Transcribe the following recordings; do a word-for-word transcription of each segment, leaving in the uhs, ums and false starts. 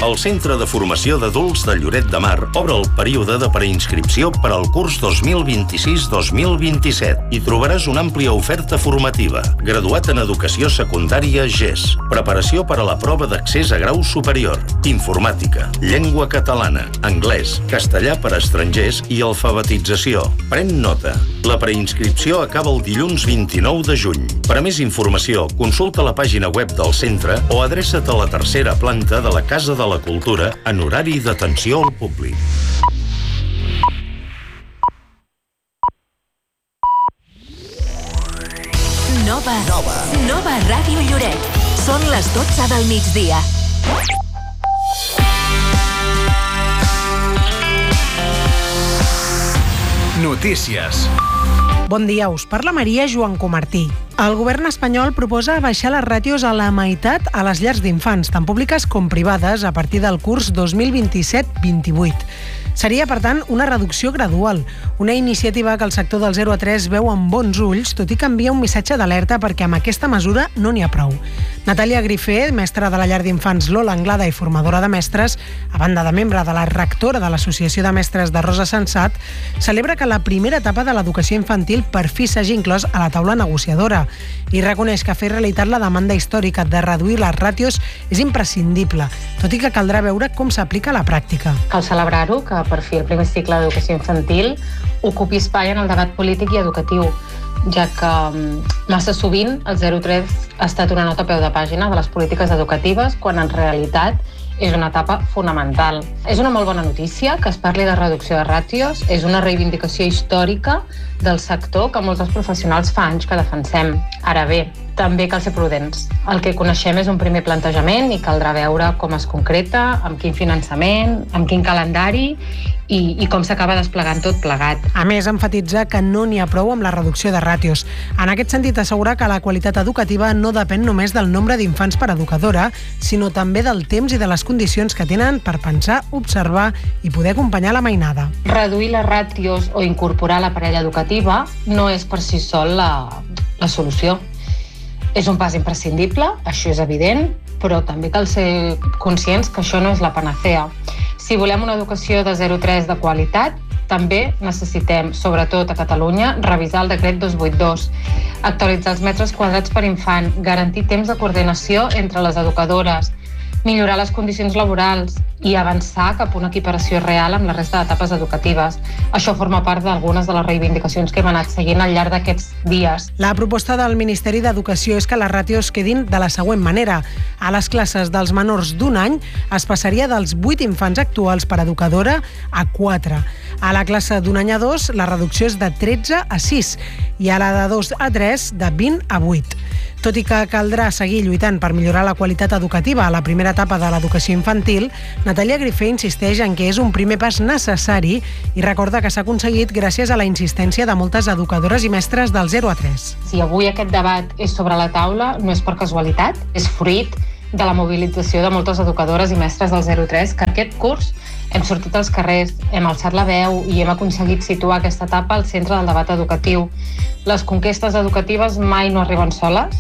El Centre de Formació d'Adults de Lloret de Mar obre el període de preinscripció per al curs dos mil vint-i-sis dos mil vint-i-set. Hi trobaràs una àmplia oferta formativa. Graduat en Educació Secundària G E S. Preparació per a la prova d'accés a grau superior. Informàtica, llengua catalana, anglès, castellà per a estrangers i alfabetització. Pren nota. La preinscripció acaba el dilluns vint-i-nou de juny. Per a més informació, consulta la pàgina web del centre o adreça't a la tercera planta de la Casa de la Cultura en horari d'atenció al públic. Nova. Nova. Nova Ràdio Lloret. Són les dotze del migdia. Notícies. Bon dia, us parla Maria Joan Comartí. El govern espanyol proposa baixar les ràtios a la meitat a les llars d'infants, tant públiques com privades, a partir del curs dos mil vint-i-set vint-i-vuit. Seria, per tant, una reducció gradual, una iniciativa que el sector del zero a tres veu amb bons ulls, tot i que envia un missatge d'alerta perquè amb aquesta mesura no n'hi ha prou. Natàlia Grifé, mestra de la llar d'infants Lola Anglada i formadora de mestres, a banda de membre de la rectora de l'Associació de Mestres de Rosa Sensat, celebra que la primera etapa de l'educació infantil per fi s'hagi inclòs a la taula negociadora i reconeix que fer realitat la demanda històrica de reduir les ràtios és imprescindible, tot i que caldrà veure com s'aplica a la pràctica. Cal celebrar-ho, que per fi el primer cicle d'educació infantil ocupi espai en el debat polític i educatiu, ja que massa sovint el zero tres ha estat una nota a peu de pàgina de les polítiques educatives, quan en realitat és una etapa fonamental. És una molt bona notícia que es parli de reducció de ràtios, és una reivindicació històrica del sector que molts dels professionals fa anys que defensem. Ara bé, també cal ser prudents. El que coneixem és un primer plantejament i caldrà veure com es concreta, amb quin finançament, amb quin calendari i, i com s'acaba desplegant tot plegat. A més, emfatitza que no n'hi ha prou amb la reducció de ràtios. En aquest sentit, assegura que la qualitat educativa no depèn només del nombre d'infants per educadora, sinó també del temps i de les condicions que tenen per pensar, observar i poder acompanyar la mainada. Reduir les ràtios o incorporar la parella educativa no és per si sol la, la solució. És un pas imprescindible, això és evident, però també cal ser conscients que això no és la panacea. Si volem una educació de zero tres de qualitat, també necessitem, sobretot a Catalunya, revisar el decret dos cents i vuitanta dos, actualitzar els metres quadrats per infant, garantir temps de coordinació entre les educadores, millorar les condicions laborals i avançar cap a una equiparació real amb la resta d'etapes educatives. Això forma part d'algunes de les reivindicacions que hem anat seguint al llarg d'aquests dies. La proposta del Ministeri d'Educació és que les ràtios quedin de la següent manera. A les classes dels menors d'un any es passaria dels vuit infants actuals per educadora a quatre. A la classe d'un any a dos la reducció és de tretze a sis i a la de dos a tres de vint a vuit. Tot i que caldrà seguir lluitant per millorar la qualitat educativa a la primera etapa de l'educació infantil, Natàlia Grifé insisteix en que és un primer pas necessari i recorda que s'ha aconseguit gràcies a la insistència de moltes educadores i mestres del zero a tres. Si avui aquest debat és sobre la taula, no és per casualitat, és fruit de la mobilització de moltes educadores i mestres del zero tres, que aquest curs hem sortit als carrers, hem alçat la veu i hem aconseguit situar aquesta etapa al centre del debat educatiu. Les conquestes educatives mai no arriben soles,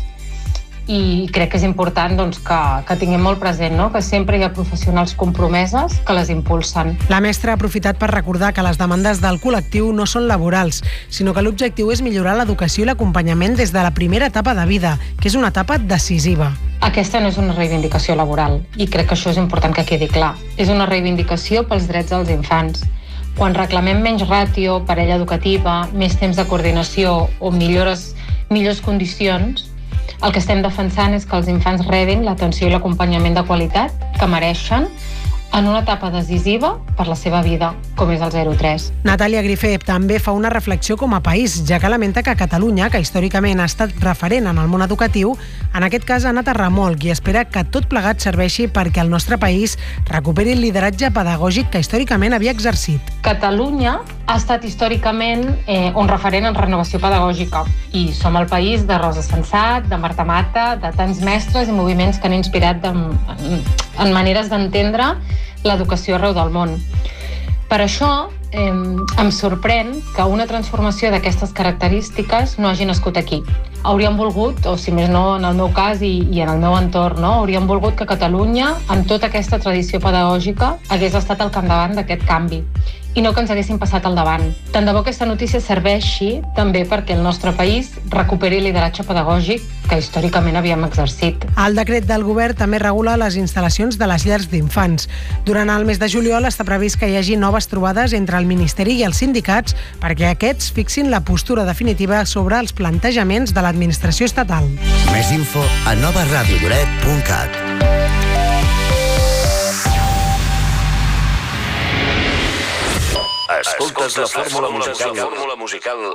i crec que és important doncs, que, que tinguem molt present, no? Que sempre hi ha professionals compromeses que les impulsen. La mestra ha aprofitat per recordar que les demandes del col·lectiu no són laborals, sinó que l'objectiu és millorar l'educació i l'acompanyament des de la primera etapa de vida, que és una etapa decisiva. Aquesta no és una reivindicació laboral i crec que això és important que quedi clar. És una reivindicació pels drets dels infants. Quan reclamem menys ràtio, parella educativa, més temps de coordinació o millores, millors condicions, el que estem defensant és que els infants rebin l'atenció i l'acompanyament de qualitat que mereixen en una etapa decisiva per la seva vida, com és el zero tres. Natàlia Grifé també fa una reflexió com a país, ja que lamenta que Catalunya, que històricament ha estat referent en el món educatiu, en aquest cas ha anat a remolc i espera que tot plegat serveixi perquè el nostre país recuperi el lideratge pedagògic que històricament havia exercit. Catalunya ha estat històricament eh, un referent en renovació pedagògica i som el país de Rosa Sensat, de Marta Mata, de tants mestres i moviments que han inspirat de, en, en maneres d'entendre l'educació arreu del món. Per això eh, em sorprèn que una transformació d'aquestes característiques no hagi nascut aquí, hauríem volgut, o si més no en el meu cas i, i en el meu entorn, no? hauríem volgut que Catalunya, amb tota aquesta tradició pedagògica, hagués estat al capdavant d'aquest canvi i no que ens haguessin passat al davant. Tant de bo aquesta notícia serveixi també perquè el nostre país recuperi el lideratge pedagògic que històricament havíem exercit. El decret del govern també regula les instal·lacions de les llars d'infants. Durant el mes de juliol està previst que hi hagi noves trobades entre el Ministeri i els sindicats perquè aquests fixin la postura definitiva sobre els plantejaments de l'administració estatal. Més info a nova ràdio lloret punt cat. Escoltes la fórmula musical